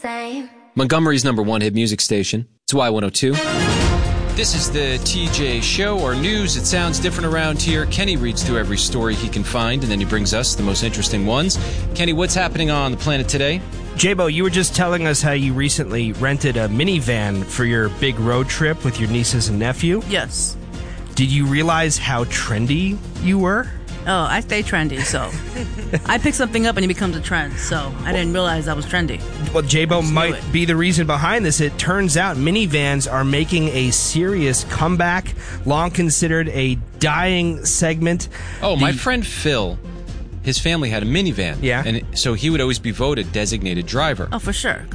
same. Montgomery's #1 hit music station. It's Y102. This is the TJ Show, or news. It sounds different around here. Kenny reads through every story he can find, and then he brings us the most interesting ones. Kenny, what's happening on the planet today? J-Bo, you were just telling us how you recently rented a minivan for your big road trip with your nieces and nephew. Yes. Did you realize how trendy you were? Oh, I stay trendy, so I pick something up and it becomes a trend, so I didn't realize I was trendy. Well, J-Bo might it. be the reason behind this. It turns out minivans are making a serious comeback, long considered a dying segment. Oh, my friend Phil, his family had a minivan. Yeah. And so he would always be voted designated driver. Oh, for sure.